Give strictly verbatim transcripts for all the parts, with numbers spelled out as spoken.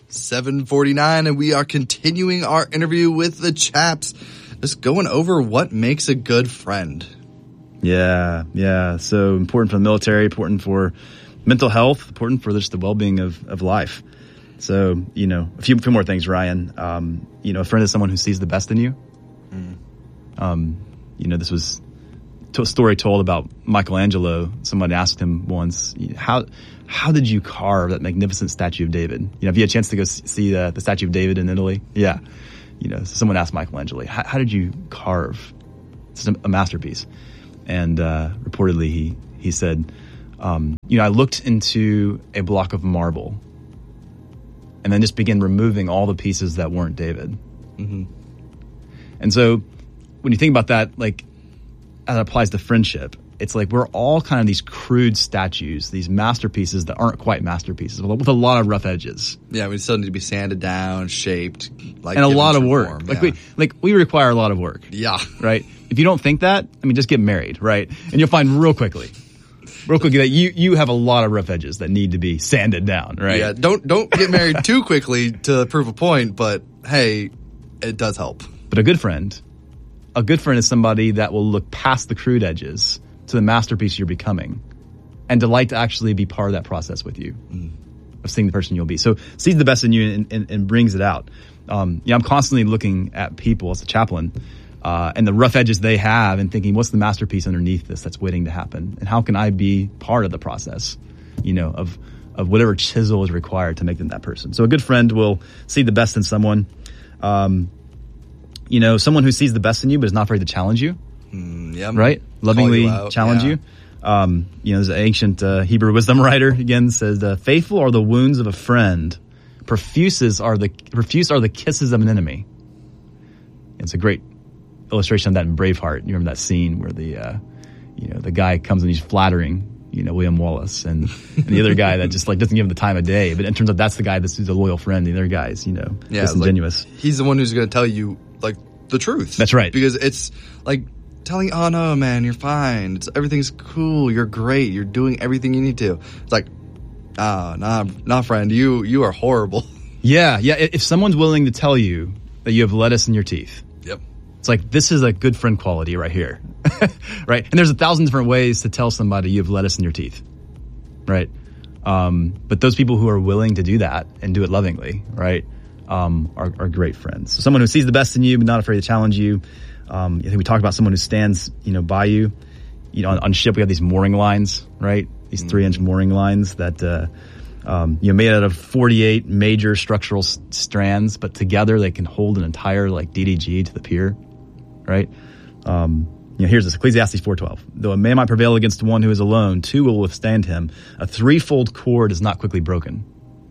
seven forty-nine, and we are continuing our interview with the chaps, just going over what makes a good friend. Yeah, yeah. So important for the military, important for mental health, important for just the well-being of, of life. So, you know, a few, few more things, Ryan. Um, you know, a friend is someone who sees the best in you. Mm. Um, you know, this was a story told about Michelangelo. Someone asked him once, how how did you carve that magnificent statue of David? You know, if you had a chance to go see the, the statue of David in Italy, yeah. You know, someone asked Michelangelo, how, how did you carve? It's a masterpiece. And uh, reportedly he, he said, um, you know, I looked into a block of marble and then just began removing all the pieces that weren't David. Mm-hmm. And so when you think about that, like, as it applies to friendship, it's like we're all kind of these crude statues, these masterpieces that aren't quite masterpieces, with a lot of rough edges. Yeah, we still need to be sanded down, shaped, like, and a lot of work. Form, like yeah. we, like we require a lot of work. Yeah, right. If you don't think that, I mean, just get married, right? And you'll find real quickly, real quickly that you you have a lot of rough edges that need to be sanded down, right? Yeah. Don't don't get married too quickly to prove a point, but hey, it does help. But a good friend, a good friend is somebody that will look past the crude edges to the masterpiece you're becoming and delight to actually be part of that process with you, mm. of seeing the person you'll be. So sees the best in you and, and, and brings it out. Um, you know, I'm constantly looking at people as a chaplain uh, and the rough edges they have and thinking, what's the masterpiece underneath this that's waiting to happen? And how can I be part of the process, you know, of, of whatever chisel is required to make them that person? So a good friend will see the best in someone. Um, you know, someone who sees the best in you but is not afraid to challenge you. Mm, yeah, right? Lovingly you out, challenge yeah. you. Um, you know, there's an ancient uh, Hebrew wisdom writer, again, says, uh, faithful are the wounds of a friend. Profuses are the, profuse are the kisses of an enemy. It's a great illustration of that in Braveheart. You remember that scene where the, uh, you know, the guy comes and he's flattering, you know, William Wallace, and, and the other guy that just like doesn't give him the time of day. But it turns out that's the guy that's who's a loyal friend. The other guy's, you know, yeah, disingenuous. Like, he's the one who's going to tell you, like, the truth. That's right. Because it's like telling, oh no, man, you're fine. It's, everything's cool. You're great. You're doing everything you need to. It's like, ah, oh, nah, nah, friend, you, you are horrible. Yeah. Yeah. If someone's willing to tell you that you have lettuce in your teeth. Yep. It's like, this is a good friend quality right here. Right. And there's a thousand different ways to tell somebody you have lettuce in your teeth. Right. Um, but those people who are willing to do that and do it lovingly, right, um, are, are great friends. So someone who sees the best in you, but not afraid to challenge you. Um, I think we talked about someone who stands, you know, by you. You know, on, on ship we have these mooring lines, right? These mm-hmm. three-inch mooring lines that, uh, um, you know, made out of forty-eight major structural s- strands, but together they can hold an entire like D D G to the pier, right? Um, you know, here's this, Ecclesiastes four twelve. Though a man might prevail against one who is alone, two will withstand him. A threefold cord is not quickly broken.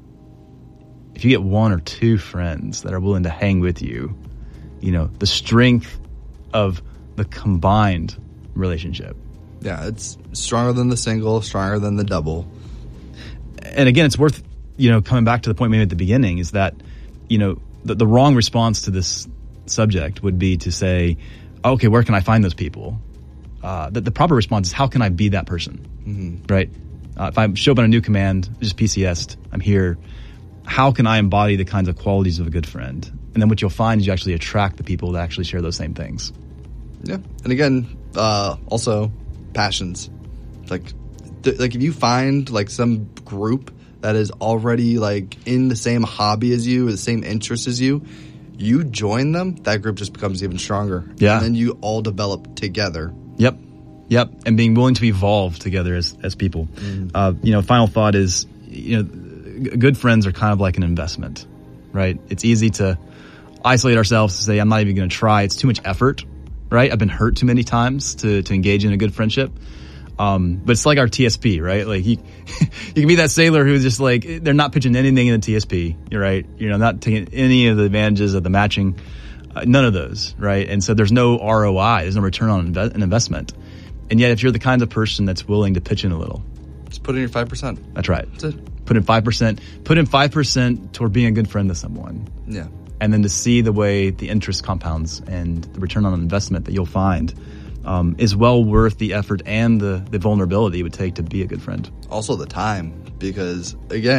If you get one or two friends that are willing to hang with you, you know, the strength of the combined relationship. Yeah, it's stronger than the single, stronger than the double. And again, it's worth, you know, coming back to the point made at the beginning is that, you know, the, the wrong response to this subject would be to say, okay, where can I find those people? Uh, the, the proper response is, how can I be that person? Mm-hmm. Right? Uh, if I show up on a new command, just P C S'd, I'm here. How can I embody the kinds of qualities of a good friend? And then what you'll find is you actually attract the people that actually share those same things. Yeah. And again, uh, also passions. Like, th- like if you find like some group that is already like in the same hobby as you, the same interests as you, you join them, that group just becomes even stronger. Yeah. And then you all develop together. Yep. Yep. And being willing to evolve together as, as people. Mm. Uh, you know, final thought is, you know, good friends are kind of like an investment, right? It's easy to isolate ourselves to say, I'm not even going to try. It's too much effort, right? I've been hurt too many times to, to engage in a good friendship. Um, but it's like our T S P, right? Like you, you can be that sailor who's just like, they're not pitching anything in the T S P. You're right. You know, not taking any of the advantages of the matching, uh, none of those, right? And so there's no R O I. There's no return on inve- an investment. And yet if you're the kind of person that's willing to pitch in a little, just put in your five percent. That's right. That's it. Put in five percent. Put in five percent toward being a good friend to someone. Yeah. And then to see the way the interest compounds and the return on investment that you'll find um, is well worth the effort and the, the vulnerability it would take to be a good friend. Also the time, because again,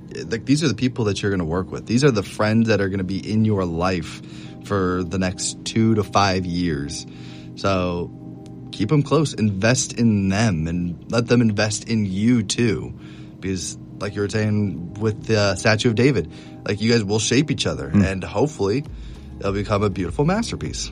like these are the people that you're going to work with. These are the friends that are going to be in your life for the next two to five years. So keep them close, invest in them, and let them invest in you too. Because like you were saying with the Statue of David, like you guys will shape each other, mm. and hopefully it'll become a beautiful masterpiece.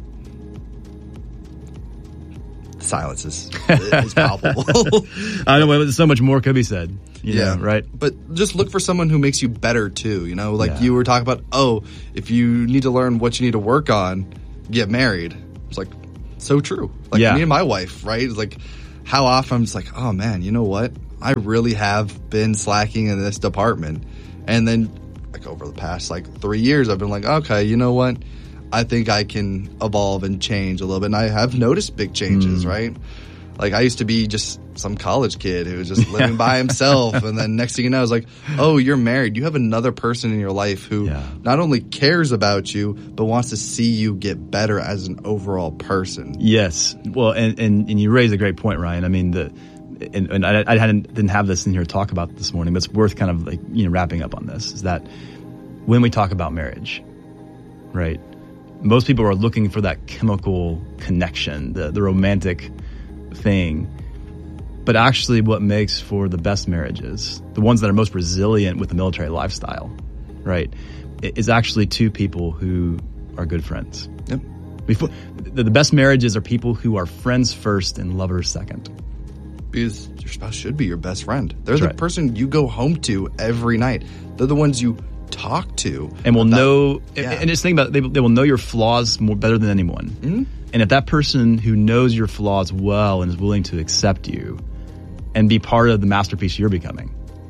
Silence is, is palpable. I know, so much more could be said. You yeah, know, right. But just look for someone who makes you better too. You know, like yeah. you were talking about. Oh, if you need to learn what you need to work on, get married. It's like so true. Like yeah. me and my wife, right? It's like how often I'm just like, oh man, you know what? I really have been slacking in this department, and then like over the past like three years, I've been like, okay, you know what? I think I can evolve and change a little bit. And I have noticed big changes, mm. right? Like I used to be just some college kid who was just living by himself. And then next thing you know, it's like, oh, you're married. You have another person in your life who yeah. not only cares about you, but wants to see you get better as an overall person. Yes. Well, and, and, and you raise a great point, Ryan. I mean, the, and, and I, I hadn't, didn't have this in here to talk about this morning, but it's worth kind of like, you know, wrapping up on this is that when we talk about marriage, right? Most people are looking for that chemical connection, the, the romantic thing. But actually what makes for the best marriages, the ones that are most resilient with the military lifestyle, right, is actually two people who are good friends. Yep. Before, the, the best marriages are people who are friends first and lovers second. Because your spouse should be your best friend. They're That's the right. person you go home to every night. They're the ones you talk to and will about, know yeah. and just think about it, they, they will know your flaws more better than anyone. Mm-hmm. And if that person who knows your flaws well and is willing to accept you and be part of the masterpiece you're becoming,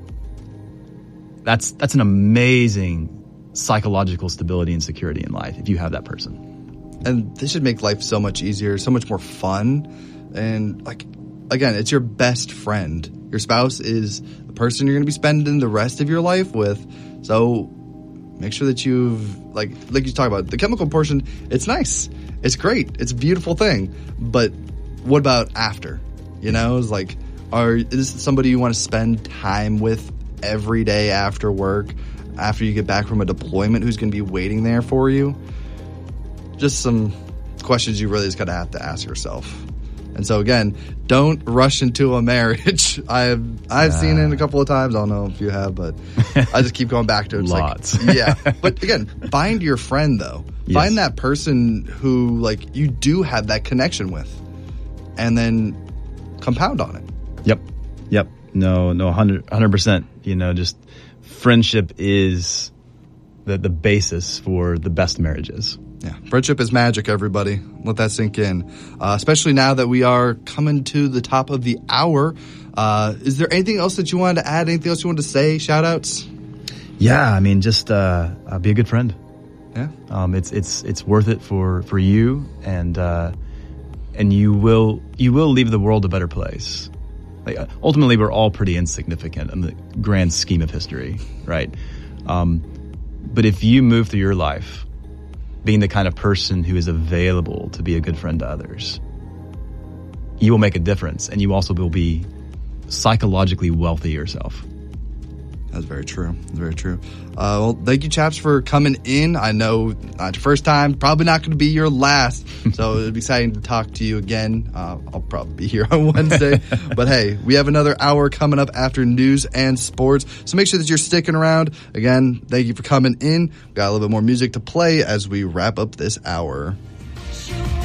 that's that's an amazing psychological stability and security in life if you have that person. And this should make life so much easier, so much more fun. And like again, it's your best friend. Your spouse is the person you're going to be spending the rest of your life with. So make sure that you've, like like you talk about, the chemical portion, it's nice. It's great. It's a beautiful thing. But what about after? You know, it's like, are, is this somebody you want to spend time with every day after work, after you get back from a deployment, who's going to be waiting there for you? Just some questions you really just got to have to ask yourself. And so again, don't rush into a marriage. I've I've uh, seen it a couple of times. I don't know if you have, but I just keep going back to it. It's lots. Like, yeah. But again, find your friend though. Yes. Find that person who like you do have that connection with, and then compound on it. Yep. Yep. No, no, one hundred percent. You know, just friendship is the the basis for the best marriages. Yeah, friendship is magic, everybody. Let that sink in. Uh, especially now that we are coming to the top of the hour. Uh, is there anything else that you wanted to add? Anything else you wanted to say? Shout outs? Yeah, I mean, just uh, uh, be a good friend. Yeah, um, it's it's it's worth it for, for you, and uh, and you will you will leave the world a better place. Like ultimately, we're all pretty insignificant in the grand scheme of history, right? Um, but if you move through your life being the kind of person who is available to be a good friend to others, you will make a difference, and you also will be psychologically wealthy yourself. That's very true. That's very true. Uh, well, thank you, chaps, for coming in. I know not your first time, probably not going to be your last, so it'll be exciting to talk to you again. Uh, I'll probably be here on Wednesday. But hey, we have another hour coming up after news and sports, so make sure that you're sticking around. Again, thank you for coming in. Got a little bit more music to play as we wrap up this hour.